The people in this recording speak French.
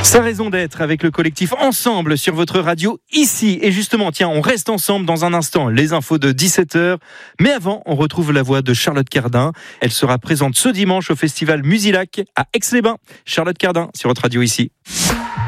Sa raison d'être avec le collectif Ensemble sur votre radio ici. Et justement, tiens, on reste ensemble dans un instant. Les infos de 17h. Mais avant, on retrouve la voix de Charlotte Cardin. Elle sera présente ce dimanche au festival Musilac à Aix-les-Bains. Charlotte Cardin sur votre radio ici.